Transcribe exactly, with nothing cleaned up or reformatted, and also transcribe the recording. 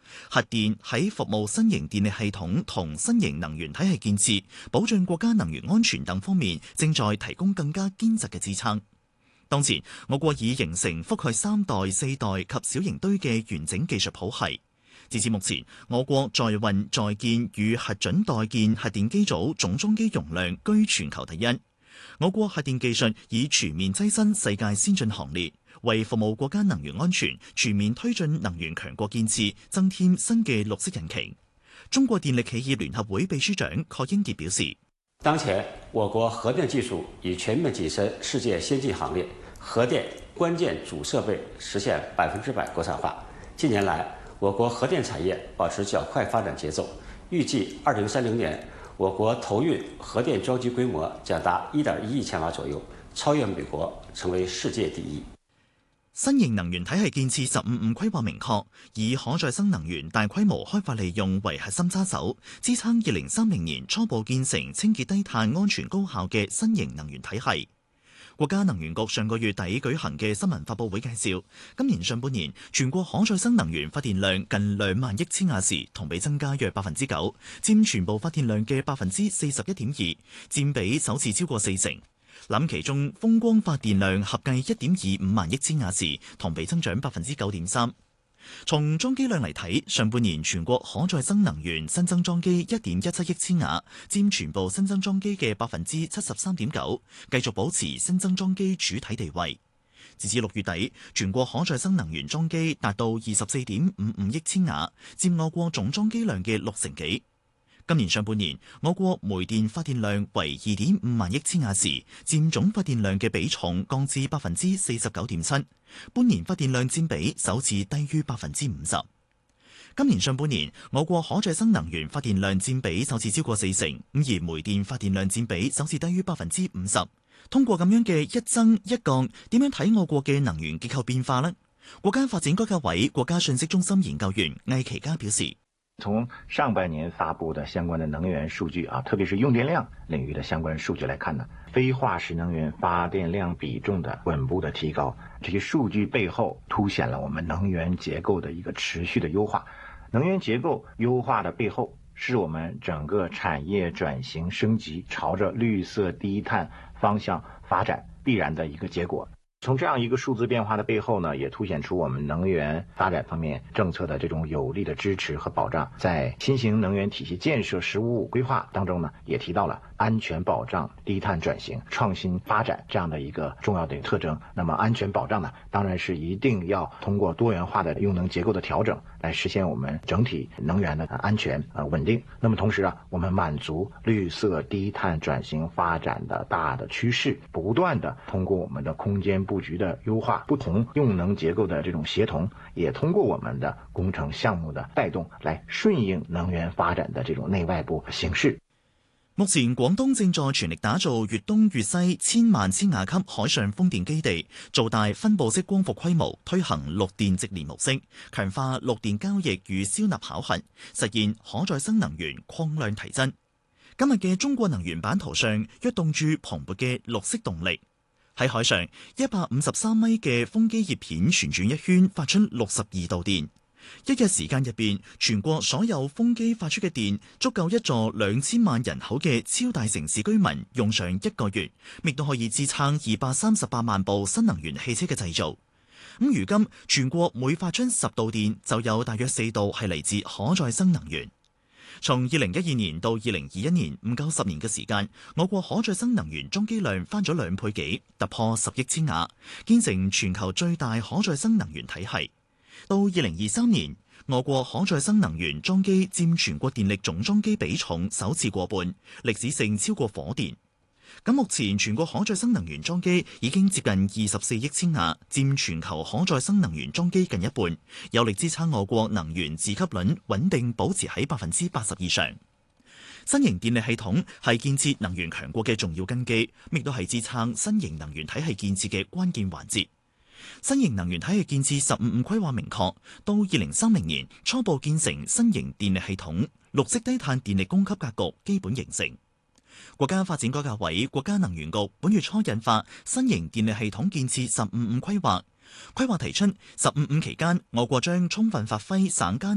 核電喺服務新型電力系統同新型能源體系建設、保障國家能源安全等方面，正在提供更加堅實嘅支撐。當前，我國已形成覆蓋三代、四代及小型堆嘅完整技術譜系。截至目前，我國在運在建與核准待建核電機組總裝機容量居全球第一。我國核電技術已全面躋身世界先進行列，為服務國家能源安全、全面推進能源強國建設增添新嘅綠色引擎。中國電力企業聯合會秘書長郝英傑表示， 當前我國核電技術已全面躋身世界先進行列，核電關鍵主設備實現百分之百國產化。近年來，我國核電產業保持較快發展節奏，預計二零三零年，我國投運核電裝機規模將達一點一億千瓦左右，超越美國，成為世界第一。 新型能源體系建設十五五規劃明確，以可再生能源大規模開發利用為核心揸手，支撐二零三零年初步建成清潔低碳、安全高效嘅新型能源體系。國家能源局上個月底舉行嘅新聞發佈會介紹，今年上半年全國可再生能源發電量近兩萬億千瓦時，同比增加約百分之九，佔全部發電量嘅百分之四十一點二，佔比首次超過四成。諗其中風光發電量合計一點二五萬億千瓦時，同比增長百分之九點三。從裝機量嚟睇，上半年全國可再生能源新增裝機一點一七億千瓦，佔全部新增裝機嘅百分之七十三點九，繼續保持新增裝機主體地位。截至六月底，全國可再生能源裝機達到二十四點五五億千瓦，佔我國總裝機量嘅六成幾。今年上半年，我國煤電發電量為二點五萬億千瓦時，佔總發電量嘅比重降至百分之四十九點七，半年發電量佔比首次低於百分之五十。今年上半年，我國可再生能源發電量佔比首次超過四成，而煤電發電量佔比首次低於百分之五十。通過咁樣嘅一增一降，點樣睇我國嘅能源結構變化呢？國家發展改革委國家信息中心研究員魏其嘉表示， 從上半年發布的相關的能源數據啊，特別是用電量領域的相關數據來看呢，非化石能源發電量比重的穩步的提高，這些數據背後凸顯了我們能源結構的一個持續的優化。能源結構優化的背後，是我們整個產業轉型升級，朝着綠色低碳方向發展必然的一個結果。從這樣一個數字變化的背後呢，也凸顯出我們能源發展方面政策的這種有力的支持和保障。在新型能源體系建設“十五五”規劃當中呢，也提到了安全保障、低碳轉型、創新發展這樣的一個重要的特徵。那麼安全保障呢，當然是一定要通過多元化的用能結構的調整，來實現我們整體能源的安全呃穩定。那麼同時啊，我們滿足綠色低碳轉型發展的大的趨勢，不斷的通過我們的空間布局的優化，不同用能結構的這種協同，也通過我們的工程項目的帶動，來順應能源發展的這種內外部形勢。 目前廣東正在全力打造粵東粵西千萬千瓦級海上風電基地，做大分布式光伏規模，推行綠電直連模式，強化綠電交易與銷納考核，實現可再生能源擴量提增。今日嘅中國能源版圖上，躍動住蓬勃嘅綠色動力。喺海上，一百五十三米嘅風機葉片旋轉一圈，發出六十二度電。一日時間入邊，全國所有風機發出嘅電足夠一座兩千萬人口嘅超大城市居民用上一個月，亦都可以支撐二百三十八萬部新能源汽車嘅製造。咁如今，全國每發出十度電，就有大約四度係嚟自可再生能源。從二零一二年到二零二一年，唔夠十年嘅時間，我國可再生能源裝機量翻咗兩倍幾，突破十億千瓦，建成全球最大可再生能源體系。到二零二三年，我國可再生能源裝機佔全國電力總裝機比重首次過半，歷史性超過火電。咁目前全國可再生能源裝機已經接近二十四億千瓦，佔全球可再生能源裝機近一半，有力支撐我國能源自給率穩定保持喺百分之八十以上。新型電力系統係建設能源強國嘅重要根基，亦都係支撐新型能源體系建設嘅關鍵環節。新型能源體系建設十五五規劃明確，到二零三零年初步建成新型電力系統，綠色低碳電力供給格局基本形成。國家發展改革委、國家能源局本月初印發新型電力系統建設十五五規劃，規劃提出十五五期間，我國將充分發揮省間